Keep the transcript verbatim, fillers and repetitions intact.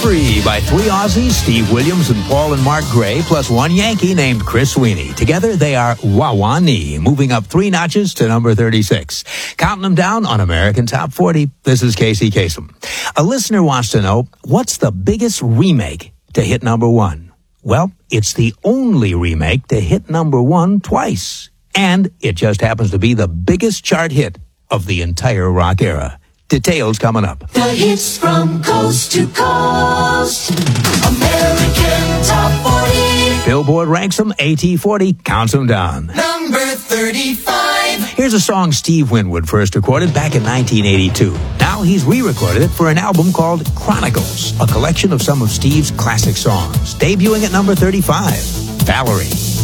Free by three Aussies, Steve Williams and Paul and Mark Gray, plus one Yankee named Chris Sweeney. Together, they are Wah-Wah-Nee, moving up three notches to number thirty-six. Counting them down on American Top forty, this is Casey Kasem. A listener wants to know, what's the biggest remake to hit number one? Well, it's the only remake to hit number one twice. And it just happens to be the biggest chart hit of the entire rock era. Details coming up. The hits from coast to coast. American Top forty. Billboard ranks them, A T forty counts them down. Number thirty-five. Here's a song Steve Winwood first recorded back in nineteen eighty-two. Now he's re-recorded it for an album called Chronicles, a collection of some of Steve's classic songs. Debuting at number thirty-five, Valerie.